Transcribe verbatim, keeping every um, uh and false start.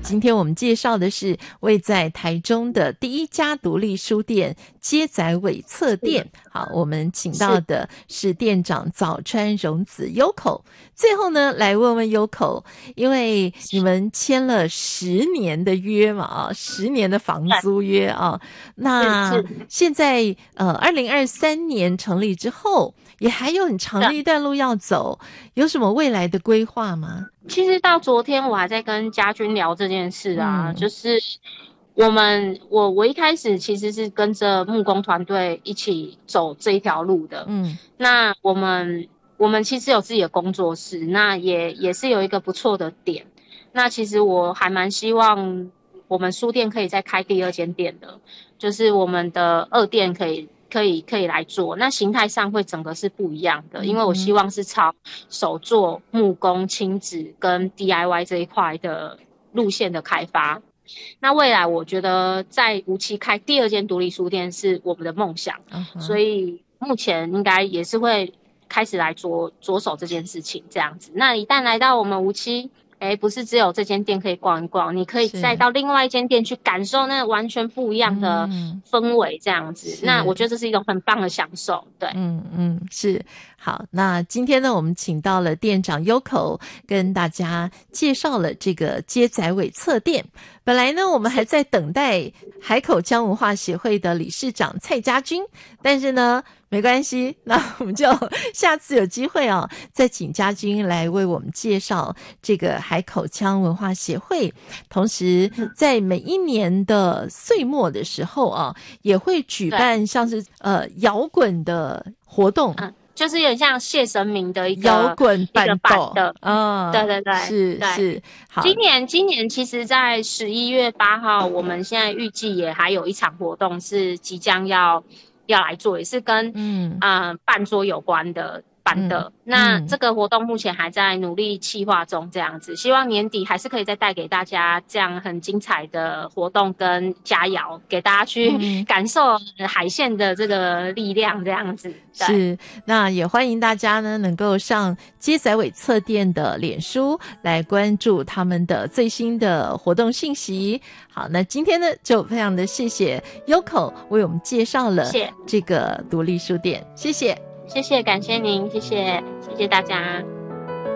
今天我们介绍的是位在台中的第一家独立书店街仔尾侧店。好，我们请到的是店长早川荣子 Yoko。最后呢，来问问 Yoko， 因为你们签了十年的约嘛，啊，十年的房租约啊，那现在呃，二零二三年成立之后，也还有很长的一段路要走，有什么未来的规划吗？ 其实到昨天我还在跟家军聊这件事啊，嗯、就是我们我我一开始其实是跟着木工团队一起走这一条路的，嗯，那我们我们其实有自己的工作室，那也也是有一个不错的点，那其实我还蛮希望我们书店可以再开第二间店的，就是我们的二店可以。可以可以来做，那形态上会整个是不一样的，因为我希望是朝手作、木工、亲子跟 D I Y 这一块的路线的开发。那未来我觉得在无期开第二间独立书店是我们的梦想， uh-huh. 所以目前应该也是会开始来着着手这件事情这样子。那一旦来到我们无期，哎，不是只有这间店可以逛一逛，你可以再到另外一间店去感受那完全不一样的氛围，这样子。那我觉得这是一种很棒的享受，对， 嗯嗯，是。好，那今天呢，我们请到了店长 Yoko， 跟大家介绍了这个街仔尾侧店。本来呢，我们还在等待海口腔文化协会的理事长蔡家军，但是呢，没关系，那我们就下次有机会哦，再请家军来为我们介绍这个海口腔文化协会。同时，在每一年的岁末的时候啊，也会举办像是呃摇滚的活动。 嗯，就是有点像谢神明的一个摇滚伴奏的， 嗯， 对对对， 是对是。好， 今年今年其实在十一月八号，我们现在预计也还有一场活动是即将要要来做，也是跟嗯啊、呃、办桌有关的办的、嗯。那这个活动目前还在努力企划中，这样子，希望年底还是可以再带给大家这样很精彩的活动跟佳肴，给大家去感受海鲜的这个力量，这样子。 是，那也欢迎大家呢能够上街仔尾侧店的脸书来关注他们的最新的活动信息。好，那今天呢就非常的谢谢 Yoko 为我们介绍了这个独立书店，谢谢， 谢谢，感谢您，谢谢，谢谢大家。